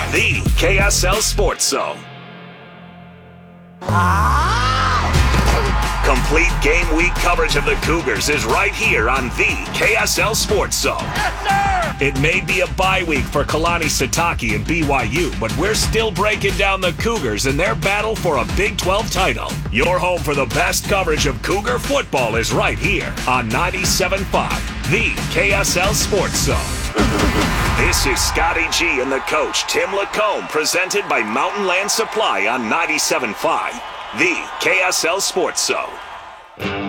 The KSL Sports Zone. Complete game week coverage of the Cougars is right here on the KSL Sports Zone. Yes, sir! It may be a bye week for Kalani Sitake and BYU, but we're still breaking down the Cougars in their battle for a Big 12 title. Your home for the best coverage of Cougar football is right here on 97.5, the KSL Sports Zone. This is Scotty G and the coach, Tim Lacombe, presented by Mountain Land Supply on 97.5, the KSL Sports Zone.